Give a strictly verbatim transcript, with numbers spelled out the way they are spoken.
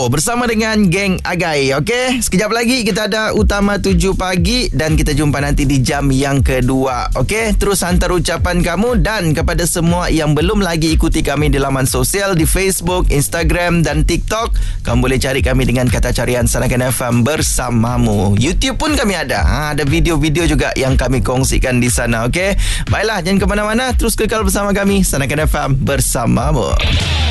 bersama dengan geng Agai. Okey, sekejap lagi kita ada Utama tujuh pagi dan kita jumpa nanti di jam yang kedua. Okey, terus hantar ucapan kamu, dan kepada semua yang belum lagi ikuti kami di laman sosial di Facebook, Instagram dan TikTok, kamu boleh cari kami dengan kata carian Sanakan F M Bersamamu. YouTube pun kami ada. Ha, ada video-video juga yang kami kongsikan di sana. Okey, baiklah, jangan ke mana-mana, terus kekal bersama kami Sanakan F M Bersamamu.